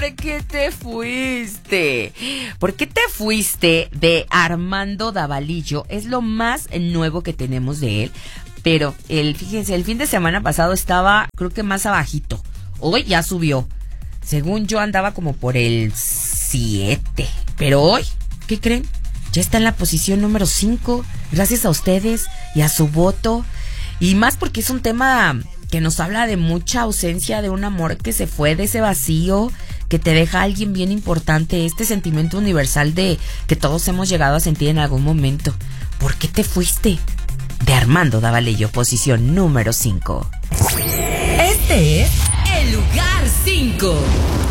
¿por qué te fuiste? ¿Por qué te fuiste de Armando Davalillo? Es lo más nuevo que tenemos de él. Pero fíjense, el fin de semana pasado estaba, creo que más abajito. Hoy ya subió. Según yo andaba como por el 7. Pero hoy, ¿qué creen? Ya está en la posición número 5. Gracias a ustedes y a su voto. Y más porque es un tema que nos habla de mucha ausencia de un amor que se fue, de ese vacío que te deja alguien bien importante. Este sentimiento universal de que todos hemos llegado a sentir en algún momento. ¿Por qué te fuiste? De Armando Davalillo, posición número 5. Este es el lugar 5.